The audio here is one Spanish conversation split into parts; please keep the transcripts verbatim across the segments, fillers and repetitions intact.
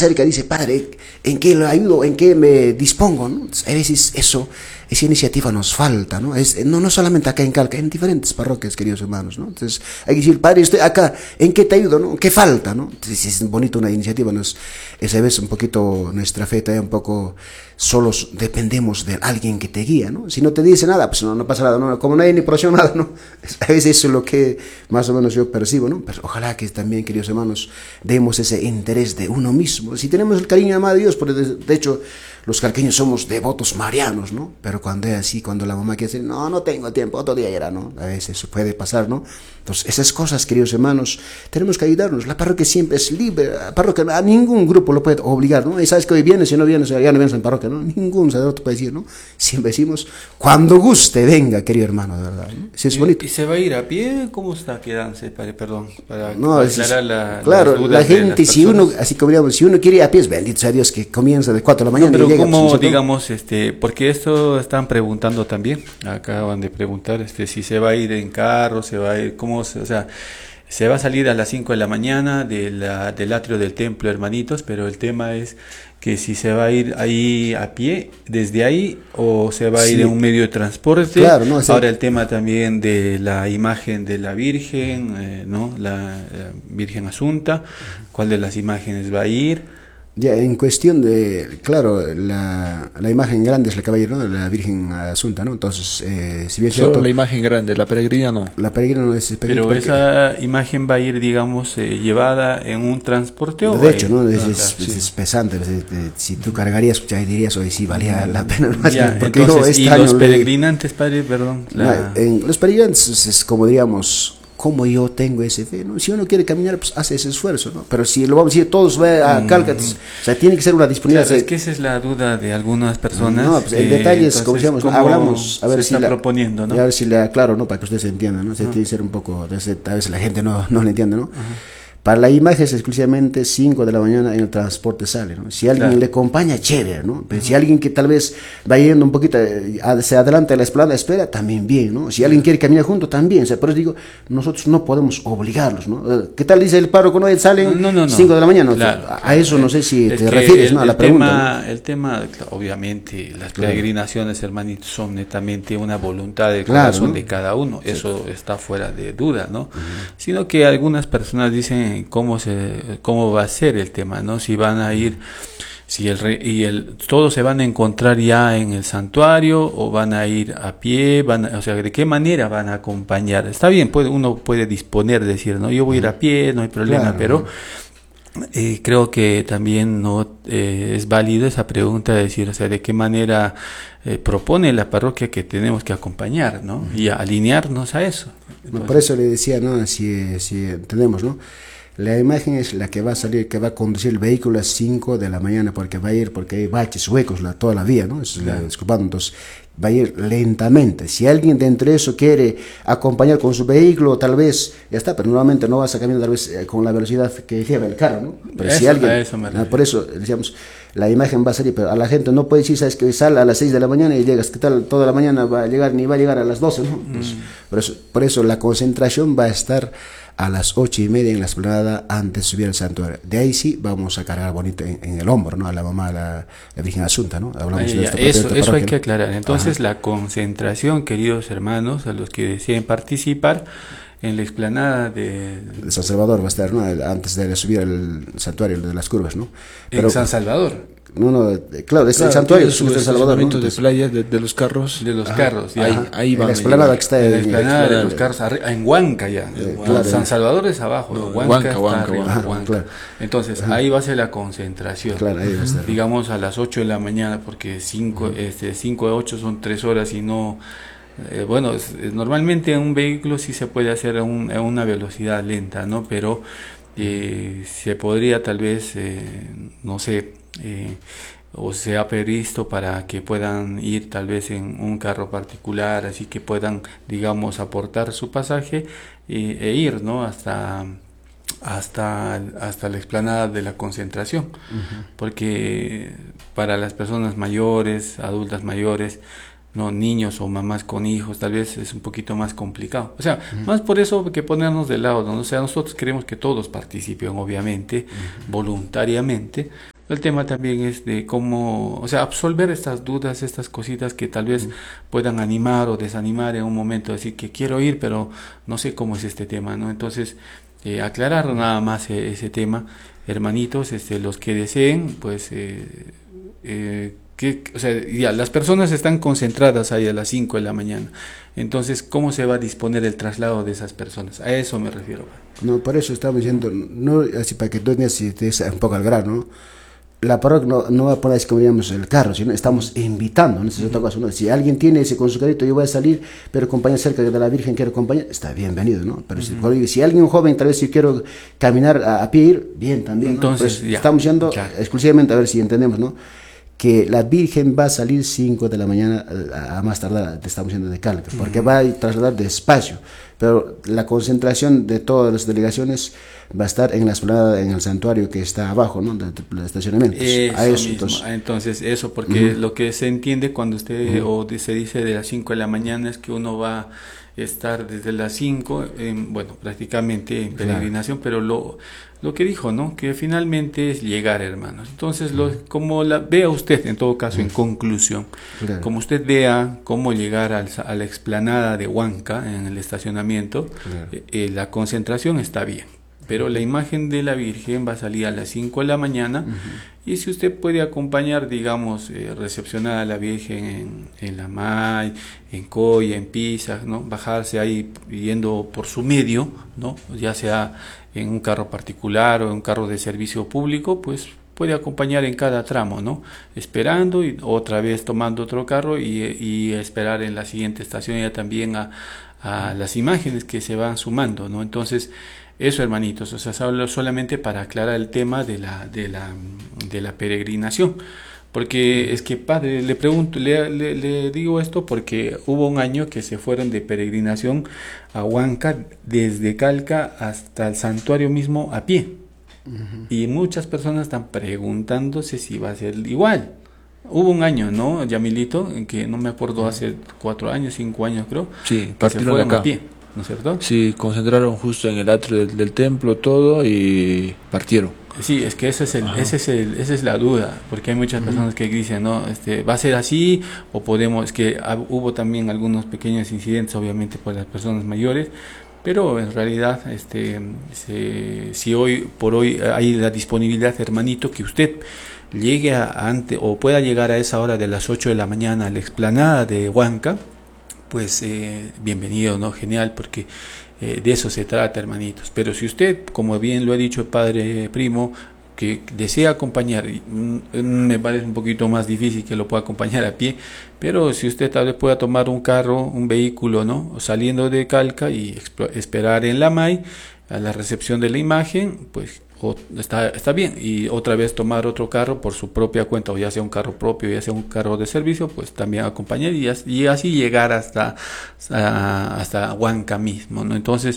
acerca, dice, padre, ¿en qué lo ayudo? ¿En qué me dispongo? ¿No? Entonces, a veces eso, esa iniciativa nos falta, ¿no? Es, no, no solamente acá en Calca, en diferentes parroquias, queridos hermanos, ¿no? Entonces, hay que decir, padre, estoy acá, ¿en qué te ayudo? ¿No? ¿Qué falta? ¿No? Entonces, es bonito una iniciativa, nos, esa vez un poquito nuestra fe todavía un poco solos dependemos de alguien que te guía, ¿no? Si no te dice nada, pues no, no pasa nada, ¿no? Como no hay ni presión, nada, ¿no? A veces eso es lo que más o menos yo percibo, ¿no? Pero ojalá que también, queridos hermanos, demos ese interés de uno mismo. Si tenemos el cariño amado de Dios, porque de, de hecho los calqueños somos devotos marianos, ¿no? Pero cuando es así, cuando la mamá quiere decir, no, no tengo tiempo, otro día era, ¿no? A veces eso puede pasar, ¿no? Entonces, esas cosas, queridos hermanos, tenemos que ayudarnos. La parroquia siempre es libre, la parroquia, a ningún grupo lo puede obligar, ¿no? Y sabes que hoy vienes, si no vienes, ya no vienes en parroquia, ¿no? Ningún sacerdote puede decir, ¿no? Siempre decimos, cuando guste, venga, querido hermano, de verdad, ¿no? Si es bonito. ¿Y se va a ir a pie? ¿Cómo está quedándose? Perdón, para no, aclarar es, la, claro, la gente, si uno, así como digamos, si uno quiere ir a pie, bendito sea Dios que comienza de cuatro de la mañana. No, pero y llega, como, pues, digamos, este, porque esto están preguntando también, acaban de preguntar, este, si se va a ir en carro, se va a ir, cómo, se, o sea, se va a salir a las cinco de la mañana de la, del atrio del templo, hermanitos, pero el tema es que si se va a ir ahí a pie, desde ahí, o se va a ir sí. en un medio de transporte. Claro, no, ahora el tema también de la imagen de la Virgen, eh, ¿no? La, la Virgen Asunta, ¿cuál de las imágenes va a ir? Ya, en cuestión de, claro, la, la imagen grande es la que va a ir, ¿no? La Virgen Asunta, ¿no? Entonces, eh, si bien solo cierto, la imagen grande, la peregrina no. La peregrina no es Pero porque, esa imagen va a ir, digamos, eh, llevada en un transporte o de hecho, ahí, ¿no? Es, ah, es, claro, es sí. pesante. Es, es, si tú cargarías, ya dirías, hoy sí valía la pena. Más ya, porque entonces, yo, y este los año, peregrinantes, padre, perdón. La... No, en, los peregrinantes es, es como, digamos, como yo tengo ese fe, ¿no? Si uno quiere caminar, pues hace ese esfuerzo, ¿no? Pero si lo vamos a decir, todos van a Calca, mm. o sea, tiene que ser una disponibilidad. Claro, es que esa es la duda de algunas personas. No, pues el eh, detalle es, como decíamos, hablamos, a ver se si está la, proponiendo, ¿no? A ver si le aclaro, ¿no? Para que ustedes entiendan, ¿no? Se uh-huh. tiene que ser un poco, a veces la gente no, no le entiende, ¿no? Uh-huh. Para la imagen es exclusivamente cinco de la mañana en el transporte sale, ¿no? Si alguien claro. le acompaña, chévere, ¿no? Pero uh-huh. si alguien que tal vez va yendo un poquito, eh, se adelanta a la esplanada, espera, también bien, ¿no? Si alguien quiere caminar junto, también. O sea, por eso digo, nosotros no podemos obligarlos, ¿no? ¿Qué tal dice el párroco, no? Salen no, no, no. cinco de la mañana. Claro, a, a eso no sé si es te refieres, el, ¿no? A la el pregunta. Tema, ¿no? El tema, obviamente, las claro. peregrinaciones, hermanitos, son netamente una voluntad del claro, corazón ¿no? de cada uno. Sí. Eso está fuera de duda, ¿no? Uh-huh. Sino que algunas personas dicen cómo se cómo va a ser el tema, ¿no? Si van a ir, si el re, y el todos se van a encontrar ya en el santuario o van a ir a pie, van a, o sea, de qué manera van a acompañar. Está bien, puede, uno puede disponer, decir, no, yo voy a ir a pie, no hay problema, claro, pero eh, creo que también no eh, es válido esa pregunta de decir, o sea, de qué manera eh, propone la parroquia que tenemos que acompañar, ¿no? Uh-huh. Y a alinearnos a eso. Entonces, por eso le decía, ¿no? Si, si entendemos, ¿no? La imagen es la que va a salir, que va a conducir el vehículo a las cinco de la mañana, porque va a ir, porque hay baches, huecos, la, toda la vía, ¿no? Es la, disculpando, entonces va a ir lentamente. Si alguien de entre eso quiere acompañar con su vehículo, tal vez, ya está, pero normalmente no vas a caminar tal vez eh, con la velocidad que lleva el carro, ¿no? Pero eso, si alguien, eso ah, por eso decíamos, la imagen va a salir, pero a la gente no puede decir, sabes que sale a las seis de la mañana y llegas, ¿qué tal? Toda la mañana va a llegar, ni va a llegar a las doce, ¿no? Pues, mm. por, eso, por eso la concentración va a estar a las ocho y media en la esplanada antes de subir al santuario. De ahí sí vamos a cargar bonito en, en el hombro, ¿no? A la mamá, a la, la Virgen Asunta, ¿no? Hablamos Ay, de ya, esta eso, esta eso hay parroquia, que ¿no? aclarar. Entonces, Ajá. la concentración, queridos hermanos, a los que deseen participar en la explanada de, de San Salvador va a estar, ¿no? Antes de subir al santuario de las curvas, ¿no? Pero, en San Salvador. No, no, claro, es claro, el santuario es el Salvador, ¿no? de playa de, de los carros, de los ajá, carros, ya. ahí, ahí van la explanada que está en en la explanada de los carros, en Huanca ya, eh, claro, San Salvador es abajo, no, Huanca, Huanca, está Huanca, arriba, Huanca, Huanca. Claro. Entonces ajá. ahí va a ser la concentración, claro, ahí va a estar, digamos a las ocho de la mañana, porque cinco, uh-huh. este, cinco a ocho son tres horas y no, eh, bueno, es, normalmente en un vehículo sí se puede hacer a, un, a una velocidad lenta, ¿no? Pero eh, se podría tal vez, eh, no sé, eh, o se ha previsto para que puedan ir tal vez en un carro particular, así que puedan, digamos, aportar su pasaje e, e ir, ¿no? hasta hasta hasta la explanada de la concentración, uh-huh. porque para las personas mayores, adultas mayores, no, niños o mamás con hijos, tal vez es un poquito más complicado. O sea, uh-huh. más por eso que ponernos de lado, ¿no? O sea, nosotros queremos que todos participen, obviamente, uh-huh. voluntariamente, El tema también es de cómo, o sea, absolver estas dudas, estas cositas que tal vez puedan animar o desanimar en un momento, decir que quiero ir, pero no sé cómo es este tema, ¿no? Entonces, eh, aclarar nada más eh, ese tema, hermanitos, este, los que deseen, pues, eh, eh, que, o sea, ya, las personas están concentradas ahí a las cinco de la mañana, entonces, ¿cómo se va a disponer el traslado de esas personas? A eso me refiero. No, por eso estamos diciendo, no así para que tú necesites un poco al grano, ¿no? La parroquia no, no va a poner así como digamos el carro, sino estamos invitando, ¿no? Esa es otra cosa, ¿no? Si alguien tiene ese con su carrito, yo voy a salir, pero acompañar cerca de la Virgen, quiero acompañar, está bienvenido, ¿no? Pero uh-huh. si, si alguien joven, tal vez si quiero caminar a, a pie ir, bien también, ¿no? Entonces, pues, ya, estamos yendo claro. exclusivamente, a ver si entendemos, ¿no? Que la Virgen va a salir cinco de la mañana a, a más tardar, te estamos yendo de Calca, porque uh-huh. va a trasladar despacio, pero la concentración de todas las delegaciones va a estar en la esplanada, en el santuario que está abajo, ¿no? De, de, de estacionamientos. Eso a eso, mismo. entonces. entonces, eso, porque uh-huh. lo que se entiende cuando usted, uh-huh. o se dice de las cinco de la mañana, es que uno va a estar desde las cinco, en, bueno, prácticamente en peregrinación, claro. pero lo, lo que dijo, ¿no? Que finalmente es llegar, hermanos. Entonces, lo, uh-huh. como la vea usted, en todo caso, uh-huh. en conclusión, claro. como usted vea cómo llegar al, a la explanada de Huanca, en el estacionamiento, claro. eh, eh, la concentración está bien. Pero la imagen de la Virgen va a salir a las cinco de la mañana uh-huh. y si usted puede acompañar, digamos, eh, recepcionar a la Virgen en, en La May, en Coya, en Pisa, ¿no? Bajarse ahí yendo por su medio, ¿no? Ya sea en un carro particular o en un carro de servicio público, pues puede acompañar en cada tramo, ¿no? Esperando y otra vez tomando otro carro y, y esperar en la siguiente estación ya también a, a las imágenes que se van sumando, ¿no? Entonces, eso, hermanitos, o sea, solamente para aclarar el tema de la, de la, de la peregrinación, porque es que, padre, le pregunto, le, le, le digo esto porque hubo un año que se fueron de peregrinación a Huanca desde Calca hasta el santuario mismo a pie, uh-huh. y muchas personas están preguntándose si va a ser igual. Hubo un año, ¿no, Yamilito? En que no me acuerdo, hace cuatro años, cinco años creo, sí, que se fueron acá a pie, ¿no es cierto? Sí, concentraron justo en el atrio del, del templo todo y partieron. Sí, es que ese es el, ese es el, esa es la duda, porque hay muchas uh-huh. personas que dicen, no, este, va a ser así o podemos, es que ha, hubo también algunos pequeños incidentes, obviamente por las personas mayores, pero en realidad, este, se, si hoy por hoy hay la disponibilidad, hermanito, que usted llegue a, ante, o pueda llegar a esa hora de las ocho de la mañana a la explanada de Huanca, pues eh, bienvenido, ¿no? Genial, porque eh, de eso se trata, hermanitos. Pero si usted, como bien lo ha dicho el padre Primo, que desea acompañar, me parece un poquito más difícil que lo pueda acompañar a pie, pero si usted tal vez pueda tomar un carro, un vehículo, ¿no? Saliendo de Calca y esperar en La May a la recepción de la imagen, pues o está, está bien, y otra vez tomar otro carro por su propia cuenta, o ya sea un carro propio, ya sea un carro de servicio, pues también acompañar y, y así llegar hasta, hasta, hasta Huanca mismo, ¿no? Entonces,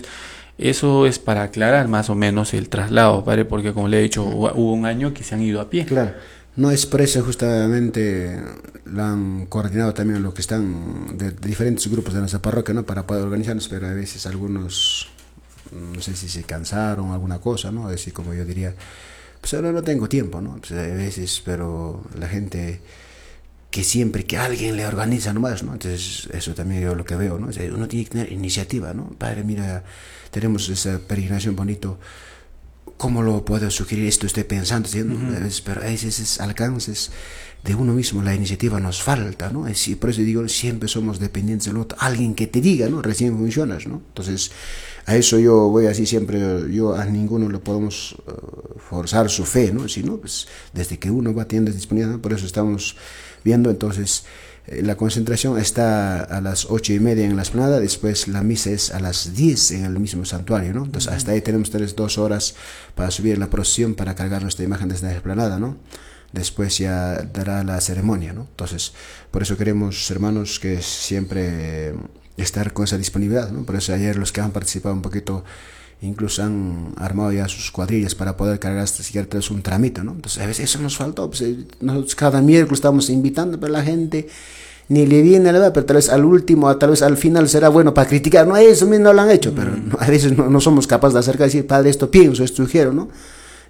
eso es para aclarar más o menos el traslado, ¿vale? Porque como le he dicho, hubo un año que se han ido a pie. Claro, no es por eso justamente lo han coordinado también los que están de, de diferentes grupos de nuestra parroquia, ¿no? Para poder organizarnos, pero a veces algunos, no sé si se cansaron alguna cosa, ¿no? Es decir, como yo diría, pues ahora no tengo tiempo, ¿no? Pues a veces, pero la gente que siempre que alguien le organiza nomás, ¿no? Entonces eso también yo lo que veo, ¿no? O sea, uno tiene que tener iniciativa, ¿no? Padre, mira, tenemos esa peregrinación bonito, ¿cómo lo puedo sugerir? Esto estoy pensando, ¿sí? Uh-huh. Pero a veces es alcances de uno mismo, la iniciativa nos falta, ¿no? Es, y por eso digo, siempre somos dependientes del otro, alguien que te diga, ¿no? Recién funcionas, ¿no? Entonces, a eso yo voy así siempre, yo a ninguno le podemos uh, forzar su fe, ¿no? Sino, pues, desde que uno va teniendo disponibilidad, ¿no? Por eso estamos viendo, entonces, eh, la concentración está a las ocho y media en la esplanada, después la misa es a las diez en el mismo santuario, ¿no? Entonces, uh-huh. hasta ahí tenemos tres, dos horas para subir en la procesión, para cargar nuestra imagen desde la esplanada, ¿no? Después ya dará la ceremonia, ¿no? Entonces, por eso queremos, hermanos, que siempre estar con esa disponibilidad, ¿no? Por eso ayer los que han participado un poquito, incluso han armado ya sus cuadrillas para poder cargar hasta siquiera un tramito, ¿no? Entonces, a veces eso nos faltó, pues, nosotros cada miércoles estamos invitando, pero la gente ni le viene a la edad, pero tal vez al último, tal vez al final será bueno para criticar, no, eso mismo no lo han hecho, mm. pero no, a veces no, no somos capaces de acercar y decir, padre, esto pienso, esto sugiero, ¿no?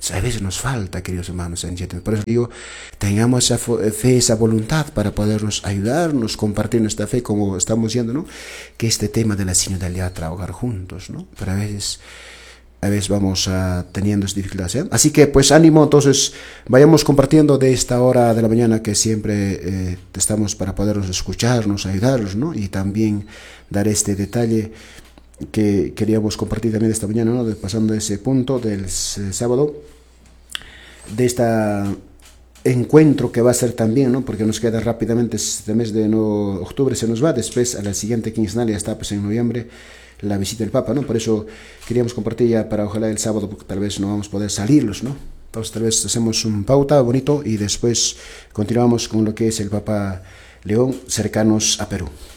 A veces nos falta, queridos hermanos. Por eso digo, tengamos esa fe, esa voluntad para podernos ayudarnos, compartir nuestra fe, como estamos viendo, ¿no? Que este tema de la sinodalidad, trabajar juntos, ¿no? Pero a veces, a veces vamos uh, teniendo dificultades, ¿eh? Así que, pues, ánimo, entonces, vayamos compartiendo de esta hora de la mañana que siempre eh, estamos para podernos escucharnos, ayudarnos, ¿no? Y también dar este detalle que queríamos compartir también esta mañana, ¿no? De, pasando ese punto del sábado, de este encuentro que va a ser también, ¿no? Porque nos queda rápidamente este mes de no, octubre se nos va, después a la siguiente quincenal ya está, pues en noviembre, la visita del Papa, ¿no? Por eso queríamos compartir ya para ojalá el sábado, porque tal vez no vamos a poder salirlos, ¿no? Entonces tal vez hacemos un pauta bonito y después continuamos con lo que es el Papa León, cercanos a Perú.